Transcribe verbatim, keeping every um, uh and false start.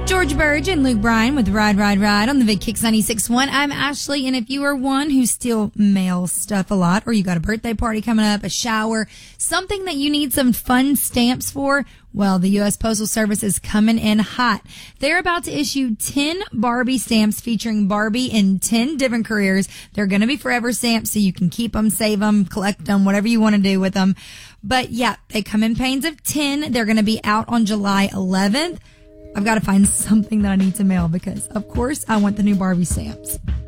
George Burge and Luke Bryan with Ride, Ride, Ride on the Big Kicks ninety-six point one. I'm Ashley, and if you are one who still mails stuff a lot, or you got a birthday party coming up, a shower, something that you need some fun stamps for, well, the U S Postal Service is coming in hot. They're about to issue ten Barbie stamps featuring Barbie in ten different careers. They're going to be forever stamps, so you can keep them, save them, collect them, whatever you want to do with them. But yeah, they come in panes of ten. They're going to be out on July eleventh. I've got to find something that I need to mail because, of course, I want the new Barbie stamps.